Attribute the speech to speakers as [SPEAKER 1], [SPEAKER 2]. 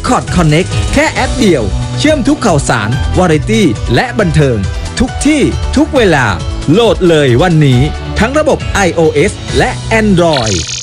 [SPEAKER 1] Record Connect แค่แอปเดียวเชื่อมทุกข่าวสาร วาไรตี้ และบันเทิง ทุกที่ทุกเวลาโหลดเลยวันนี้ทั้งระบบ iOS และ Android